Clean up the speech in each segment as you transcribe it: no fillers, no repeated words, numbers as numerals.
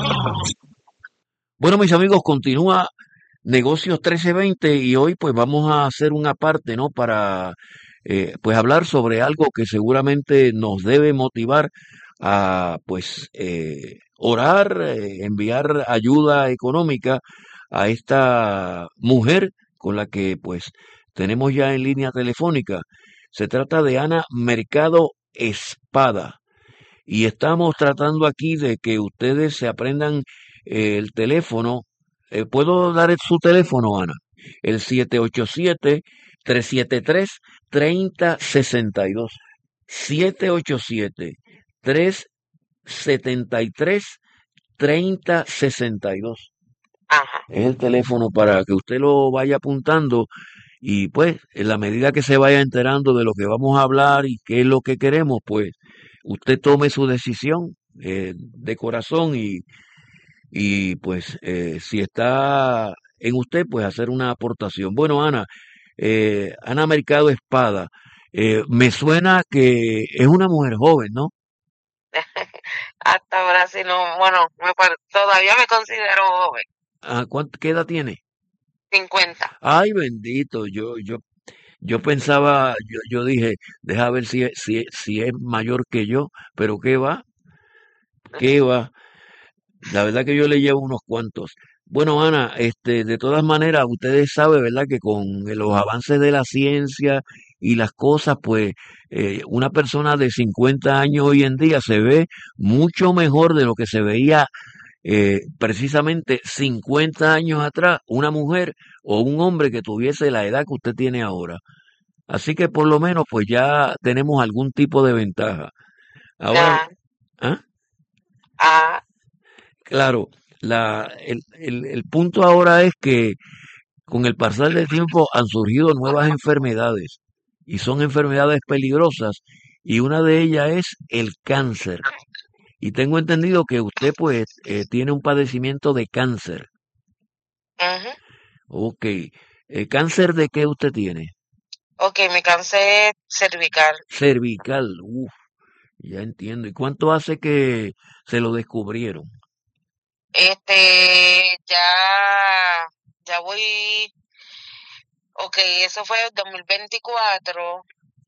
Bueno, mis amigos, continúa Negocios 1320 y hoy pues vamos a hacer una parte, ¿no? Para pues hablar sobre algo que seguramente nos debe motivar a pues orar, enviar ayuda económica a esta mujer con la que pues tenemos ya en línea telefónica. Se trata de Ana Mercado Espada. Y estamos tratando aquí de que ustedes se aprendan el teléfono. ¿Puedo dar su teléfono, Ana? El 787-373-3062. 787-373-3062. Ajá. Es el teléfono para que usted lo vaya apuntando y pues en la medida que se vaya enterando de lo que vamos a hablar y qué es lo que queremos, pues usted tome su decisión de corazón y pues si está en usted, pues hacer una aportación. Bueno, Ana, Ana Mercado Espada, me suena que es una mujer joven, ¿no? Hasta ahora sí no, bueno, todavía me considero joven. Ah, ¿qué edad tiene? 50. Ay, bendito, yo pensaba, yo dije, deja ver si es mayor que yo, pero qué va, qué va. La verdad que yo le llevo unos cuantos. Bueno, Ana, de todas maneras, ustedes saben, ¿verdad? Que con los avances de la ciencia y las cosas, pues una persona de 50 años hoy en día se ve mucho mejor de lo que se veía precisamente 50 años atrás, una mujer o un hombre que tuviese la edad que usted tiene ahora. Así que por lo menos, pues ya tenemos algún tipo de ventaja. Ahora, Ah, ¿ah? ah, Claro, el punto ahora es que con el pasar del tiempo han surgido nuevas enfermedades y son enfermedades peligrosas y una de ellas es el cáncer. Y tengo entendido que usted pues tiene un padecimiento de cáncer. ujú. Ok, ¿cáncer de qué usted tiene? Ok, me cansé cervical. Cervical, uf, ya entiendo. ¿Y cuánto hace que se lo descubrieron? Ya voy, ok, eso fue el 2024.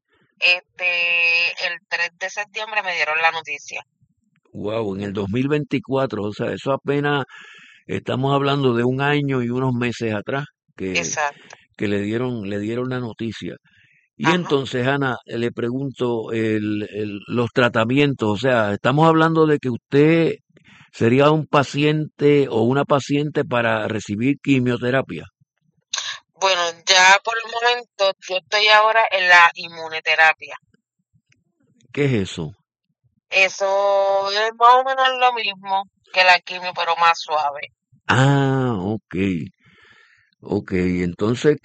El 3 de septiembre me dieron la noticia. Wow, en el 2024, o sea, eso apenas estamos hablando de un año y unos meses atrás que, Exacto. que le dieron la noticia. Y Ajá. entonces, Ana, le pregunto, los tratamientos, o sea, estamos hablando de que usted sería un paciente o una paciente para recibir quimioterapia. Bueno, ya por el momento yo estoy ahora en la inmunoterapia. ¿Qué es eso? Eso es más o menos lo mismo que la quimio, pero más suave. Ah, ok, ok. Entonces,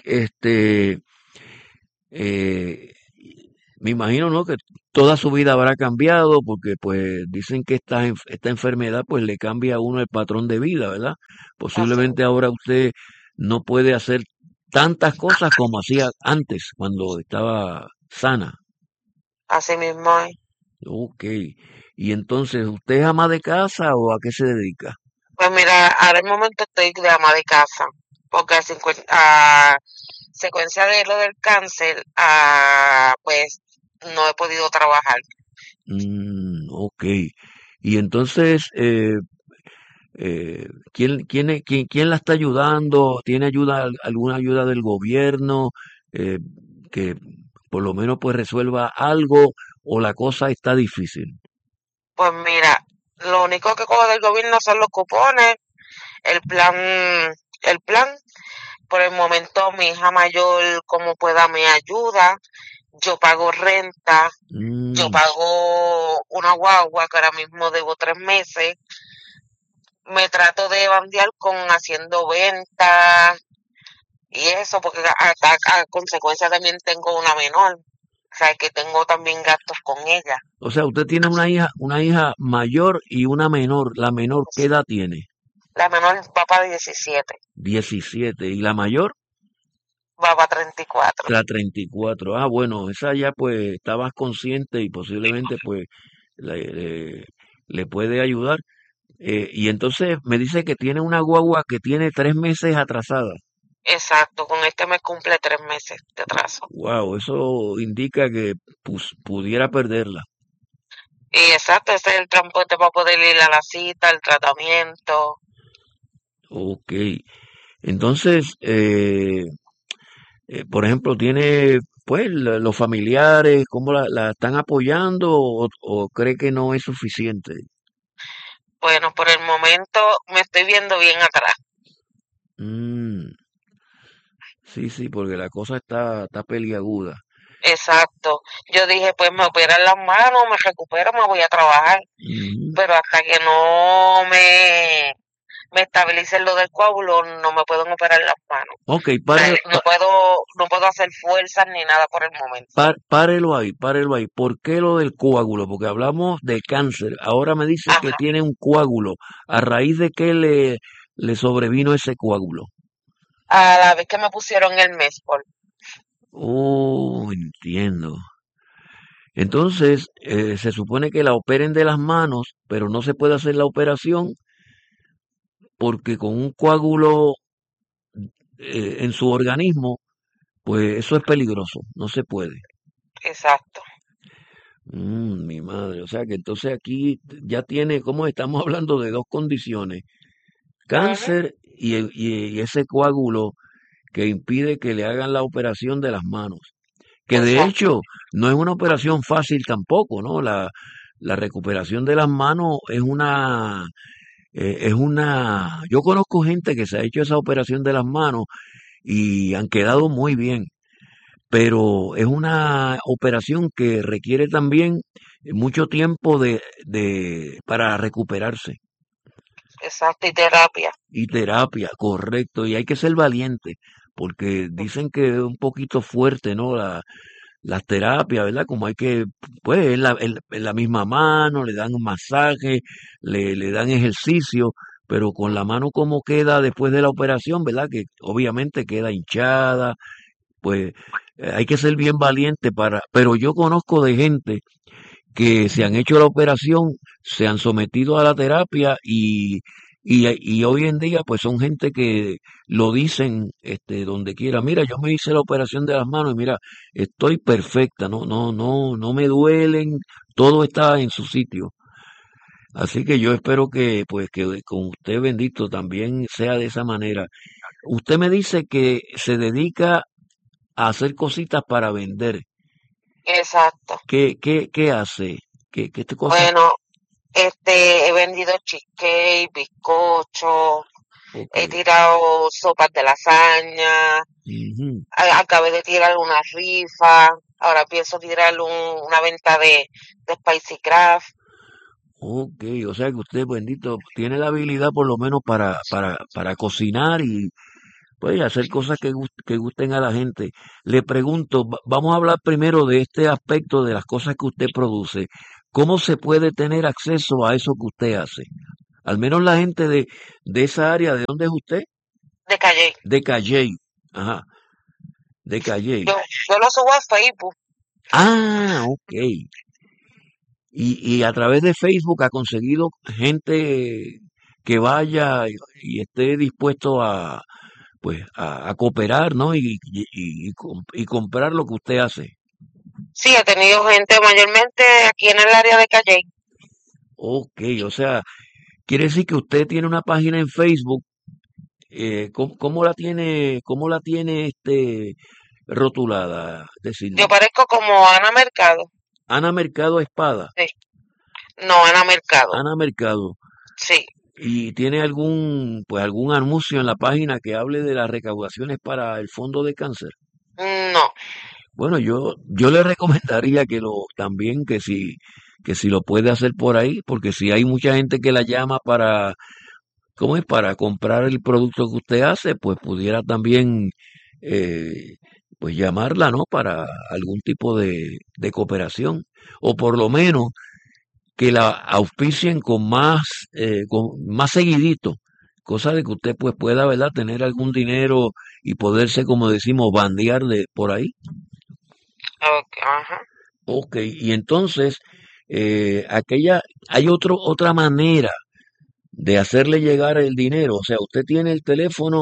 eh, me imagino, ¿no? Que toda su vida habrá cambiado porque pues dicen que esta enfermedad pues le cambia a uno el patrón de vida, ¿verdad? Así, Posiblemente ahora usted no puede hacer tantas cosas como hacía antes cuando estaba sana. así mismo es. Ok. Y entonces, ¿usted es ama de casa o a qué se dedica? Pues mira, ahora el momento estoy de ama de casa, porque a secuencia de lo del cáncer, pues no he podido trabajar. Ok. Y entonces, ¿quién la está ayudando? ¿Tiene alguna ayuda del gobierno eh, que por lo menos pues resuelva algo o la cosa está difícil? Pues mira, lo único que cojo del gobierno son los cupones, el plan, el plan. Por el momento mi hija mayor como pueda me ayuda. Yo pago renta, yo Mm, pago una guagua que ahora mismo debo 3 meses. Me trato de bandear con haciendo ventas y eso, porque a consecuencia también tengo una menor. O sea, que tengo también gastos con ella. o sea, usted tiene una hija mayor y una menor. La menor, ¿qué edad tiene? La menor va para 17, 17. ¿Y la mayor? va para 34. La 34. Ah, bueno, esa ya pues está más consciente y posiblemente pues le, le puede ayudar. Y entonces me dice que tiene una guagua que tiene 3 meses atrasada. Exacto, con este mes cumple 3 meses de atraso. Wow, eso indica que pudiera perderla. Y exacto, ese es el transporte para poder ir a la cita, el tratamiento. Ok. Entonces, por ejemplo, tiene, pues, los familiares, ¿cómo la están apoyando o cree que no es suficiente? Bueno, por el momento me estoy viendo bien atrás. Mm, sí, sí, porque la cosa está peliaguda. Exacto. Yo dije, pues me operan las manos, me recupero, me voy a trabajar. Ujú. Pero hasta que no me estabilicen lo del coágulo, no me pueden operar las manos. Ok, O sea, no puedo hacer fuerzas ni nada por el momento. párelo ahí, párelo ahí. ¿Por qué lo del coágulo? Porque hablamos de cáncer. Ahora me dice que Ajá. tiene un coágulo. ¿A raíz de qué le sobrevino ese coágulo? A la vez que me pusieron el Mespol. Oh, entiendo. Entonces, se supone que la operen de las manos, pero no se puede hacer la operación porque con un coágulo en su organismo, pues eso es peligroso, no se puede. Exacto. Mi madre, o sea que entonces aquí ya tiene, ¿cómo estamos hablando de dos condiciones? Ujú. Cáncer y ese coágulo que impide que le hagan la operación de las manos. Que de Exacto. hecho no es una operación fácil tampoco, ¿no? La recuperación de las manos yo conozco gente que se ha hecho esa operación de las manos y han quedado muy bien, pero es una operación que requiere también mucho tiempo para recuperarse Exacto. Y terapia. y terapia, correcto, y hay que ser valiente, porque dicen que es un poquito fuerte, ¿no? Las terapias, ¿verdad? Como hay que, pues, en la misma mano, le dan un masaje, le dan ejercicio, pero con la mano como queda después de la operación, ¿verdad? Que obviamente queda hinchada, pues hay que ser bien valiente pero yo conozco de gente que se han hecho la operación, se han sometido a la terapia y hoy en día pues son gente que lo dicen donde quiera, mira, yo me hice la operación de las manos y mira, estoy perfecta, no me duelen, todo está en su sitio. Así que yo espero que pues que con usted bendito también sea de esa manera. Usted me dice que se dedica a hacer cositas para vender. Exacto. ¿Qué hace? ¿Qué cosas? Bueno, he vendido cheesecake, bizcocho, Ok. he tirado sopas de lasaña, Ujú. acabé de tirar una rifa, ahora pienso tirar una venta de Spicy Craft. Ok, o sea que usted, bendito, tiene la habilidad por lo menos para cocinar y pues hacer cosas que gusten a la gente. Le pregunto, vamos a hablar primero de este aspecto de las cosas que usted produce. ¿Cómo se puede tener acceso a eso que usted hace? Al menos la gente de esa área, ¿de dónde es usted? De Calle. De Calley. Ajá, de Calley. Yo lo subo a Facebook. Ah, ok. Y a través de Facebook ha conseguido gente que vaya y esté dispuesto pues, a cooperar, ¿no? Y comprar lo que usted hace. Sí, he tenido gente mayormente aquí en el área de Calle. Ok, o sea, quiere decir que usted tiene una página en Facebook. ¿Cómo la tiene rotulada? Es decir, Yo parezco como Ana Mercado. Ana Mercado Espada. Sí. No, Ana Mercado. Ana Mercado. Sí. ¿Y tiene algún anuncio en la página que hable de las recaudaciones para el fondo de cáncer? No. Bueno, yo le recomendaría también que si lo puede hacer por ahí, porque si hay mucha gente que la llama ¿cómo es? Para comprar el producto que usted hace, pues pudiera también, eh, pues llamarla, ¿no? Para algún tipo de cooperación, o por lo menos que la auspicien con más seguidito, cosa de que usted pues pueda, ¿verdad? Tener algún dinero y poderse, como decimos, bandear de por ahí. Ok, ajá. Ok, y entonces, hay otra manera de hacerle llegar el dinero. O sea, usted tiene el teléfono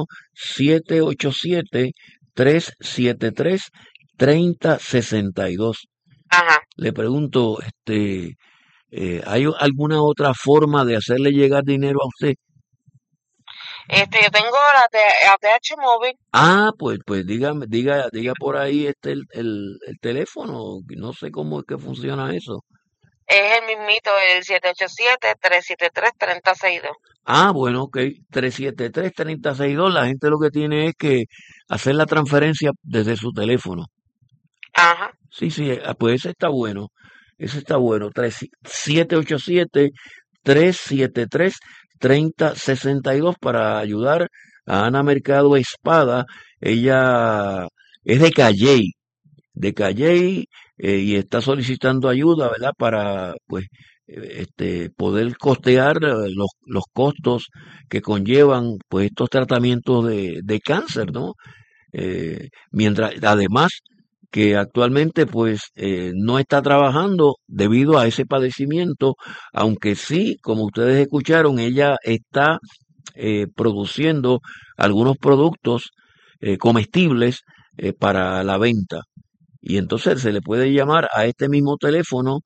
787-373-3062. Ajá. Le pregunto, ¿hay alguna otra forma de hacerle llegar dinero a usted? Yo tengo la ATH móvil, Pues diga por ahí el teléfono. No sé cómo es que funciona eso. es el mismito, el 787-373-3062. Bueno, ok. 373-3062. La gente lo que tiene es que hacer la transferencia desde su teléfono. Ajá. Sí, sí, pues ese está bueno. Ese está bueno. 787-373-3062 para ayudar a Ana Mercado Espada. Ella es de Calley, y está solicitando ayuda, ¿verdad? Para, pues, poder costear los costos que conllevan, pues, estos tratamientos de cáncer, ¿no? Mientras, además, que actualmente, pues, no está trabajando debido a ese padecimiento, aunque sí, como ustedes escucharon, ella está produciendo algunos productos comestibles para la venta. Y entonces se le puede llamar a este mismo teléfono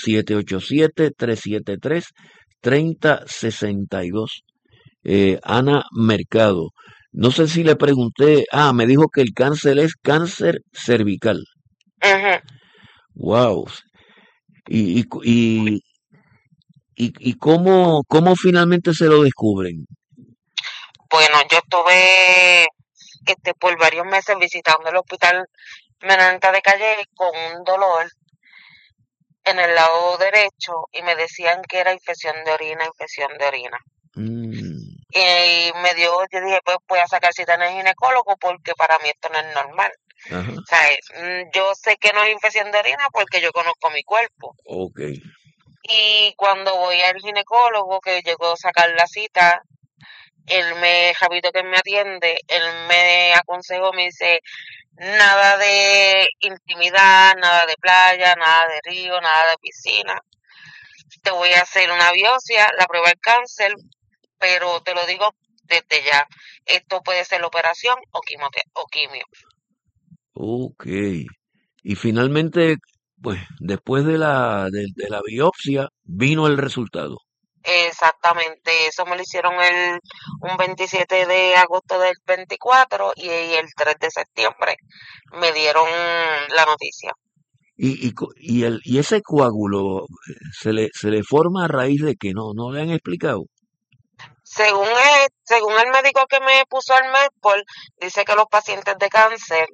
787-373-3062. Ana Mercado. No sé si le pregunté, me dijo que el cáncer es cáncer cervical. Ujú. Wow. ¿Y, y, y, y cómo finalmente se lo descubren? Bueno, yo estuve por varios meses visitando el hospital Menonita de Calle con un dolor en el lado derecho y me decían que era infección de orina, infección de orina. Mm, Y yo dije, pues voy a sacar cita en el ginecólogo porque para mí esto no es normal. ajá, O sea, yo sé que no es infección de orina porque yo conozco mi cuerpo. ok. Y cuando voy al ginecólogo, que llegó a sacar la cita, Javito que me atiende, él me aconsejó, me dice, nada de intimidad, nada de playa, nada de río, nada de piscina. Te voy a hacer una biopsia, la prueba del cáncer, pero te lo digo desde ya. Esto puede ser la operación o quimio. Ok. Y finalmente, pues después de la biopsia, vino el resultado. Exactamente, eso me lo hicieron un 27 de agosto del 24 y el 3 de septiembre me dieron la noticia. Y ese coágulo se le forma a raíz de que no le han explicado. Según el médico que me puso el Medpol, dice que los pacientes de cáncer,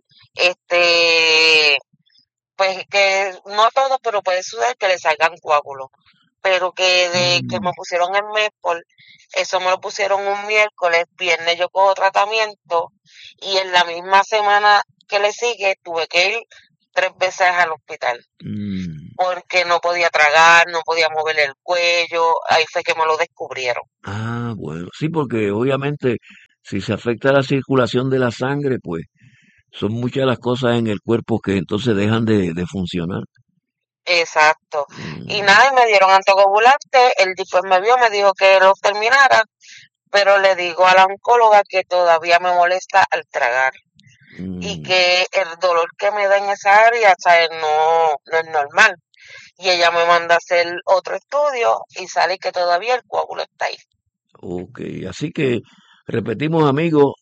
pues que no todos, pero puede suceder que le salgan coágulos. Pero que de que me Mm, pusieron el Medpol, eso me lo pusieron un miércoles, viernes yo cojo tratamiento y en la misma semana que le sigue tuve que ir 3 veces al hospital mm. porque no podía tragar, no podía mover el cuello, ahí fue que me lo descubrieron. Bueno, sí, porque obviamente si se afecta la circulación de la sangre, pues son muchas las cosas en el cuerpo que entonces dejan de funcionar. Exacto. Y Mm, nada, y me dieron anticoagulante, él después me vio, me dijo que lo terminara, pero le digo a la oncóloga que todavía me molesta al tragar y mm. que el dolor que me da en esa área, ¿sabes? No es normal. Y ella me manda a hacer otro estudio y sale que todavía el coágulo está ahí. Ok, así que repetimos amigos,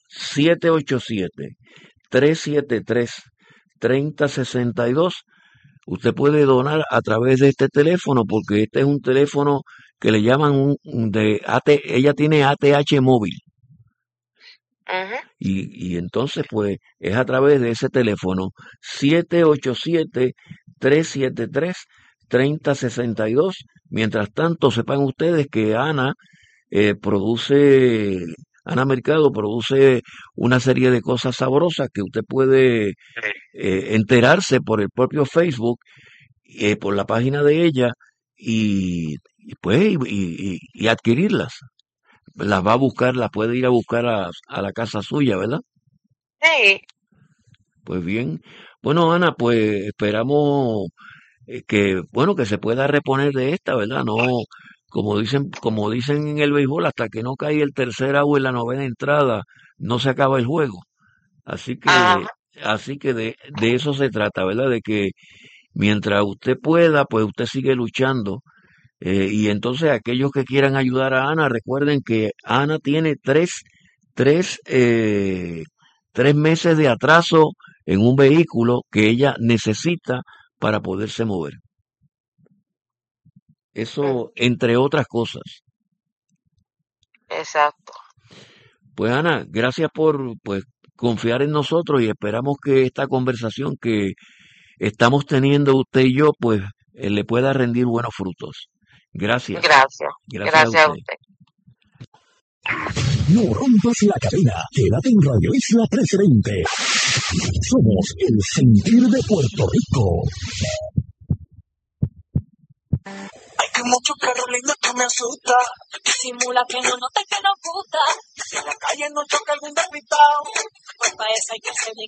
787-373-3062. Usted puede donar a través de este teléfono porque este es un teléfono que le llaman de ella tiene ATH móvil Ujú. y entonces pues es a través de ese teléfono 787-373-3062. Mientras tanto, sepan ustedes que eh, produce, Ana Mercado produce una serie de cosas sabrosas que usted puede enterarse por el propio Facebook, por la página de ella pues y adquirirlas. Las va a buscar, las puede ir a buscar a la casa suya, ¿verdad? Sí, Pues bien. Bueno, Ana, pues esperamos bueno, que se pueda reponer de esta, ¿verdad? como dicen en el béisbol, hasta que no cae el tercer out en la novena entrada, no se acaba el juego. Así que, Ajá, así que de eso se trata, ¿verdad? De que mientras usted pueda, pues usted sigue luchando. Y entonces aquellos que quieran ayudar a Ana, recuerden que Ana tiene tres, eh, 3 meses de atraso en un vehículo que ella necesita para poderse mover. Eso, entre otras cosas. exacto. Pues Ana, gracias por pues confiar en nosotros y esperamos que esta conversación que estamos teniendo usted y yo, pues le pueda rendir buenos frutos. Gracias, Gracias. gracias a Gracias a usted. usted. No rompas la cadena. Quédate en Radio Isla 1320. Somos el sentir de Puerto Rico. Hay que mucho perro lindo que me asusta. Simula que no nota que nos gusta. Si en la calle no choca algún despistado, pues para eso hay que ser bien